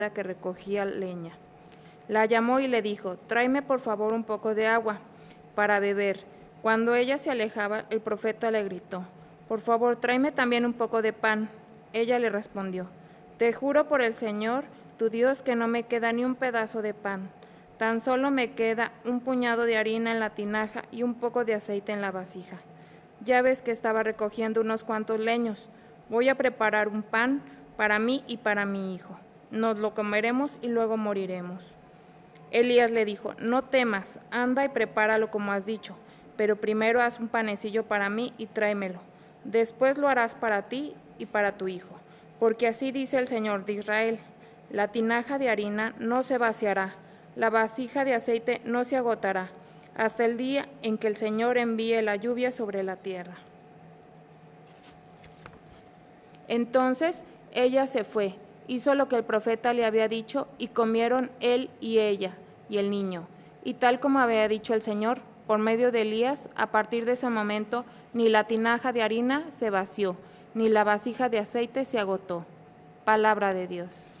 que recogía leña. La llamó y le dijo: «Tráeme por favor un poco de agua para beber». Cuando ella se alejaba, el profeta le gritó: «Por favor, tráeme también un poco de pan». Ella le respondió: «Te juro por el Señor, tu Dios, que no me queda ni un pedazo de pan. Tan solo me queda un puñado de harina en la tinaja y un poco de aceite en la vasija. Ya ves que estaba recogiendo unos cuantos leños. Voy a preparar un pan para mí y para mi hijo. Nos lo comeremos y luego moriremos». Elías le dijo: «No temas, anda y prepáralo como has dicho, pero primero haz un panecillo para mí y tráemelo. Después lo harás para ti y para tu hijo, porque así dice el Señor de Israel: la tinaja de harina no se vaciará, la vasija de aceite no se agotará, hasta el día en que el Señor envíe la lluvia sobre la tierra». Entonces ella se fue, hizo lo que el profeta le había dicho, y comieron él y ella y el niño. Y tal como había dicho el Señor, por medio de Elías, a partir de ese momento, ni la tinaja de harina se vació, ni la vasija de aceite se agotó. Palabra de Dios.